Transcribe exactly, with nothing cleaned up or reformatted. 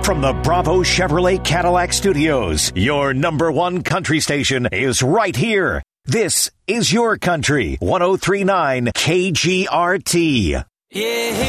From the Bravo Chevrolet Cadillac Studios, your number one country station is right here. This is your country, one oh three point nine K G R T. Yeah.